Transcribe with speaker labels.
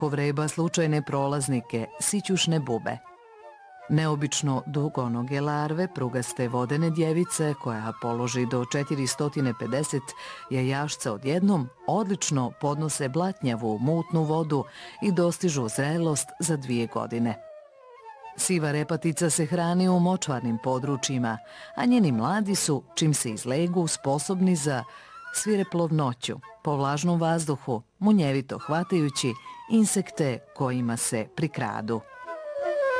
Speaker 1: povreba slučajne prolaznike, sićušne bube. Neobično dugonoge larve, prugaste vodene djevice, koja položi do 450 jajašca odjednom, odlično podnose blatnjavu, mutnu vodu i dostižu zrelost za 2 godine. Siva repatica se hrani u močvarnim područjima, a njeni mladi su, čim se izlegu, sposobni za svireplovnoću, po vlažnom vazduhu, munjevito hvatajući insekte kojima se prikradu.